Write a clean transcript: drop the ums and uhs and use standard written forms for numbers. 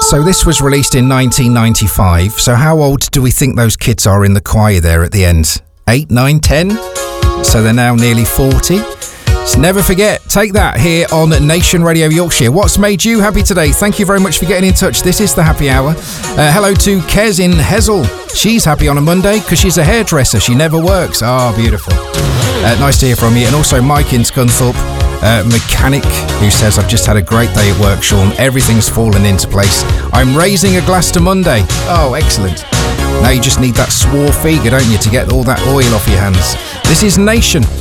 So this was released in 1995. So how old do we think those kids are in the choir there at the end? 8, 9, 10? So they're now nearly 40. So never forget, take that here on Nation Radio Yorkshire. What's made you happy today? Thank you very much for getting in touch. This is the Happy Hour. Hello to Kez in Hessel. She's happy on a Monday because she's a hairdresser. She never works. Ah, beautiful. Nice to hear from you. And also Mike in Scunthorpe, mechanic, who says, I've just had a great day at work, Sean. Everything's fallen into place. I'm raising a glass to Monday. Oh, excellent. Now you just need that Swarfega, don't you, to get all that oil off your hands. This is Nation